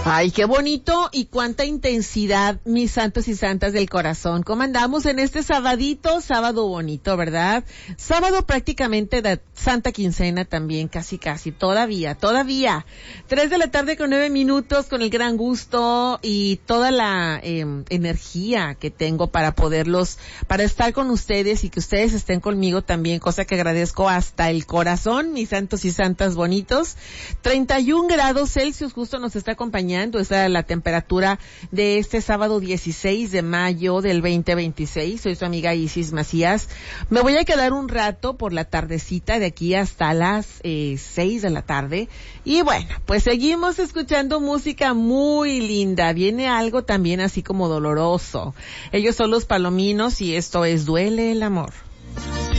Ay, qué bonito y cuánta intensidad, mis santos y santas del corazón. ¿Cómo andamos en este sabadito? Sábado bonito, ¿verdad? Sábado prácticamente de Santa Quincena también, casi, todavía. 3:09 p.m, con el gran gusto y toda la energía que tengo para estar con ustedes y que ustedes estén conmigo también, cosa que agradezco hasta el corazón, mis santos y santas bonitos. 31 grados Celsius justo nos está acompañando. Esa es la temperatura de este sábado 16 de mayo del 2026. Soy su amiga Isis Macías. Me voy a quedar un rato por la tardecita de aquí hasta las 6 de la tarde. Y bueno, pues seguimos escuchando música muy linda. Viene algo también así como doloroso. Ellos son los Palominos y esto es Duele el amor.